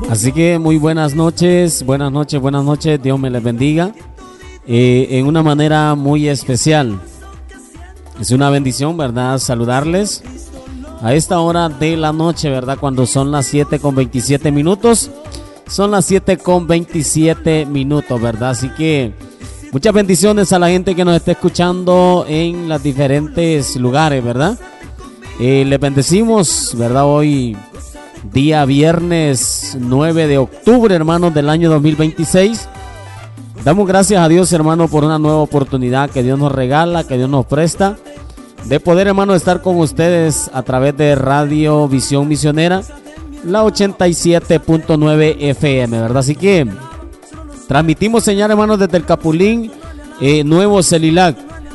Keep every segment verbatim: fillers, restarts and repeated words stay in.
Así que muy buenas noches, buenas noches, buenas noches, Dios me les bendiga eh, en una manera muy especial. Es una bendición, ¿verdad? Saludarles a esta hora de la noche, ¿verdad? Cuando son las siete con veintisiete minutos, son las siete con veintisiete minutos, ¿verdad? Así que muchas bendiciones a la gente que nos está escuchando en los diferentes lugares, ¿verdad? Eh, les bendecimos, ¿verdad? Hoy día viernes nueve de octubre, hermanos, del año dos mil veintiséis. Damos gracias a Dios, hermano, por una nueva oportunidad que Dios nos regala, que Dios nos presta, de poder, hermano, estar con ustedes a través de Radio Visión Misionera, la ochenta y siete punto nueve F M, ¿verdad? Así que transmitimos señal, hermanos, desde el Capulín, eh, Nuevo Celilac.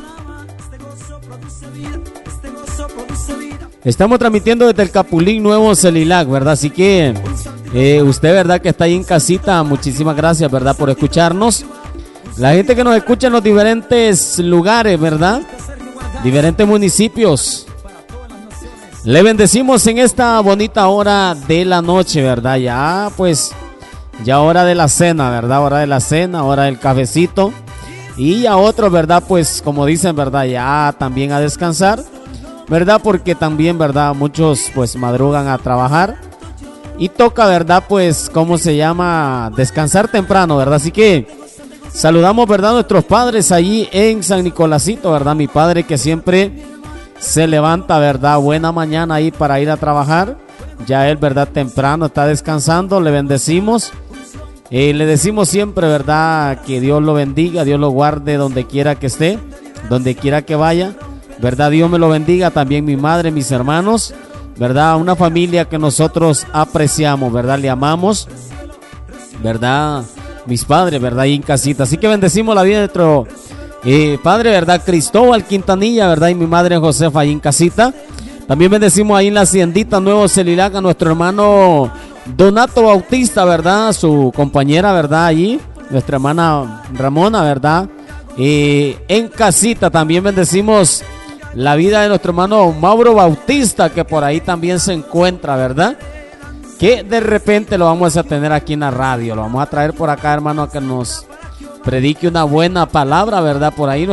Estamos transmitiendo desde el Capulín Nuevo Celilac, ¿verdad? Así que eh, usted, ¿verdad? Que está ahí en casita, muchísimas gracias, ¿verdad? Por escucharnos. La gente que nos escucha en los diferentes lugares, ¿verdad? Diferentes municipios. Le bendecimos en esta bonita hora de la noche, ¿verdad? Ya, pues, ya hora de la cena, ¿verdad? Hora de la cena, hora del cafecito. Y a otros, ¿verdad? Pues, como dicen, ¿verdad? Ya también a descansar, ¿verdad? Porque también, ¿verdad? Muchos pues madrugan a trabajar y toca, ¿verdad? Pues, ¿cómo se llama? Descansar temprano, ¿verdad? Así que saludamos, ¿verdad? A nuestros padres allí en San Nicolásito, ¿verdad? Mi padre que siempre se levanta, ¿verdad? Buena mañana ahí para ir a trabajar. Ya él, ¿verdad? Temprano está descansando, le bendecimos. Eh, le decimos siempre, ¿verdad? Que Dios lo bendiga, Dios lo guarde donde quiera que esté, donde quiera que vaya. ¿Verdad? Dios me lo bendiga, también mi madre, mis hermanos, ¿verdad? Una familia que nosotros apreciamos, ¿verdad? Le amamos, ¿verdad? Mis padres, ¿verdad? Ahí en casita. Así que bendecimos la vida de nuestro eh, padre, ¿verdad? Cristóbal Quintanilla, ¿verdad? Y mi madre Josefa ahí en casita. También bendecimos ahí en la haciendita Nuevo Celilac a nuestro hermano Donato Bautista, ¿verdad? Su compañera, ¿verdad? Allí, nuestra hermana Ramona, ¿verdad? Eh, en casita también bendecimos la vida de nuestro hermano Mauro Bautista, que por ahí también se encuentra, ¿verdad? Que de repente lo vamos a tener aquí en la radio, lo vamos a traer por acá, hermano, a que nos predique una buena palabra, ¿verdad? Por ahí